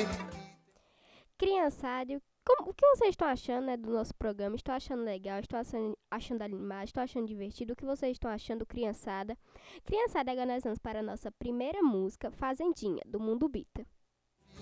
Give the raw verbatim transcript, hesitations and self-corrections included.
Criançada, como, o que vocês estão achando, né, do nosso programa? Estou achando legal, estou achando, achando animado, estou achando divertido. O que vocês estão achando, criançada? Criançada, agora nós vamos para a nossa primeira música, Fazendinha, do Mundo Bita.